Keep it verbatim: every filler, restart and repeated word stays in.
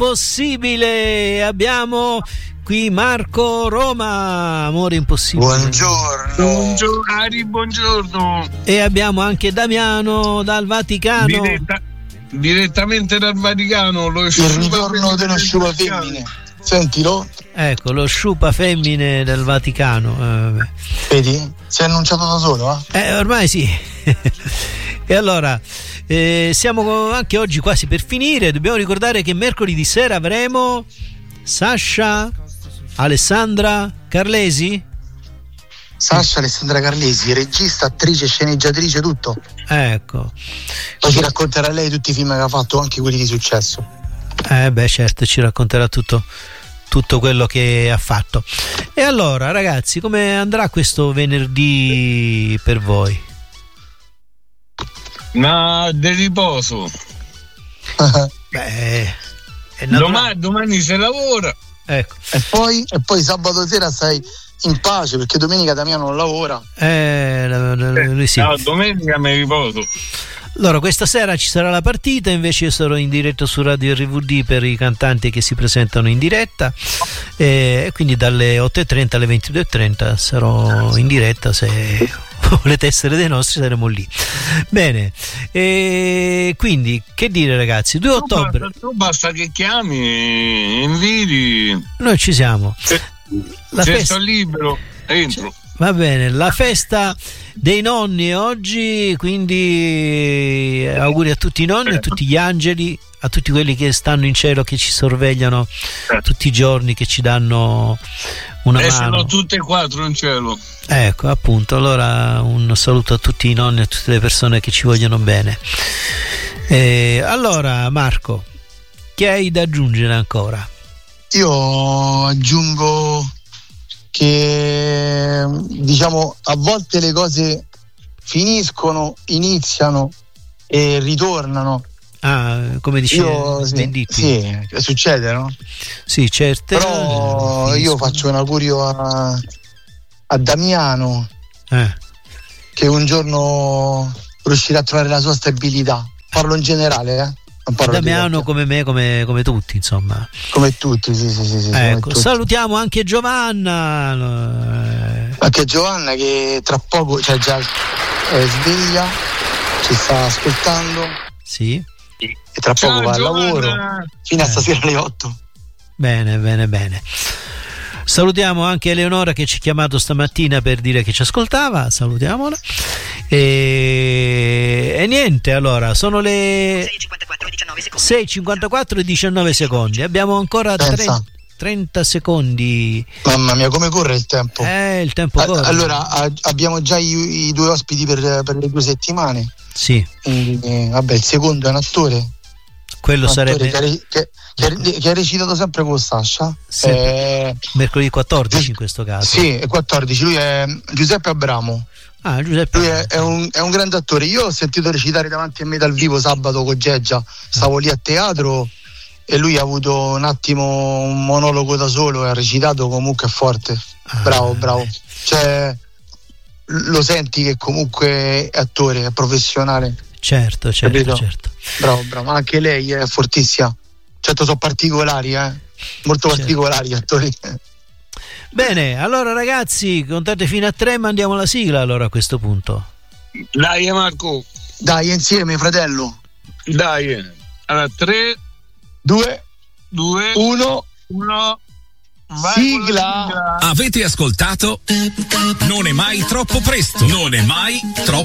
Impossibile. Abbiamo qui Marco Roma, Amore Impossibile. Buongiorno. Buongiorno, Ari, buongiorno. E abbiamo anche Damiano dal Vaticano. Diretta, direttamente dal Vaticano. Lo Il ritorno dello sciupa femmine. Sentilo. Ecco, lo sciupa femmine del Vaticano. Eh, Vedi? Si è annunciato da solo, eh? eh ormai sì. E allora, eh, siamo anche oggi quasi per finire. Dobbiamo ricordare che mercoledì sera avremo Sasha, Alessandra Carlesi. Sasha Alessandra Carlesi, regista, attrice, sceneggiatrice, tutto. Ecco. Poi ci racconterà lei tutti i film che ha fatto, anche quelli di successo. Eh beh, certo, ci racconterà tutto, tutto quello che ha fatto. E allora, ragazzi, come andrà questo venerdì per voi? Ma del riposo. Beh, è domani, domani si lavora. Ecco. E poi, e poi sabato sera stai in pace, perché domenica Damiano non lavora. Eh, lui sì. No, domenica mi riposo. Allora, questa sera ci sarà la partita, invece io sarò in diretta su Radio R V D per i cantanti che si presentano in diretta, e quindi dalle otto e trenta alle ventidue e trenta sarò in diretta. Se volete essere dei nostri saremo lì. Bene, e quindi che dire, ragazzi, due ottobre. Tu basta, tu basta che chiami, inviti. Noi ci siamo. Se, la se festa... sto libero, entro. Va bene, la festa dei nonni oggi, quindi auguri a tutti i nonni, a tutti gli angeli, a tutti quelli che stanno in cielo, che ci sorvegliano tutti i giorni, che ci danno una eh, mano. Sono tutte e quattro in cielo. Ecco, appunto, allora un saluto a tutti i nonni, a tutte le persone che ci vogliono bene. E allora, Marco, che hai da aggiungere ancora? Io aggiungo che, diciamo, a volte le cose finiscono, iniziano e ritornano. Ah, come dicevo, io, sì, sì, succede, no? Sì, certo. Però finiscono. Io faccio un augurio a, a Damiano, eh. che un giorno riuscirà a trovare la sua stabilità. Parlo in generale, eh? Damiano come me, come, come tutti, insomma. Come tutti, sì, sì, sì. sì ecco, tutti. Salutiamo anche Giovanna. Anche Giovanna che tra poco, cioè già è sveglia, ci sta ascoltando. Sì. E tra poco Ciao, va al lavoro fino a eh. stasera alle otto. Bene, bene, bene. Salutiamo anche Eleonora che ci ha chiamato stamattina per dire che ci ascoltava, salutiamola. E, e niente, allora sono le sei e cinquantaquattro e diciannove secondi. Abbiamo ancora trenta, trenta secondi. Mamma mia, come corre il tempo? Eh, il tempo corre. Allora, a, abbiamo già i, i due ospiti per, per le due settimane. Sì. Quindi, eh, vabbè, il secondo è un attore. Quello un sarebbe attore che, che, che, che ha recitato sempre con Sasha. Sì. Eh, mercoledì quattordici in questo caso. Sì, è quattordici. Lui è Giuseppe Abramo. Ah, Giuseppe. Lui è, è, un, è un grande attore. Io ho sentito recitare davanti a me dal vivo sabato con Geggia. Stavo lì a teatro e lui ha avuto un attimo un monologo da solo e ha recitato comunque forte. Bravo, bravo. Cioè, lo senti che comunque è attore, è professionale. Certo, certo, capito? Certo. Bravo, bravo. Anche lei è fortissima. Certo, sono particolari, eh? Molto certo. particolari gli attori. Bene, allora ragazzi, contate fino a tre, mandiamo la sigla allora a questo punto. Dai Marco. Dai, insieme, fratello. Dai. Allora, tre, due, uno, uno. Sigla. Avete ascoltato? Non è mai troppo presto. Non è mai troppo